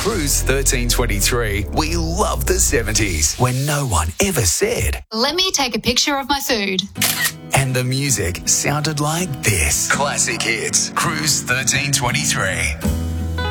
Cruise 1323, we love the 70s when no one ever said. Let me take a picture of my food. And the music sounded like this. Classic hits. Cruise 1323.